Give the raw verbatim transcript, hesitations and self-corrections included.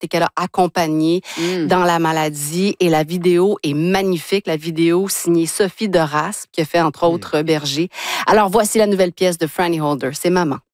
et qu'elle a accompagné Mm. dans la maladie. Et la vidéo est magnifique. La vidéo signée Sophie de Raspe, qui a fait entre autres Berger. Alors, voici la nouvelle pièce de Franny Holder. C'est Maman.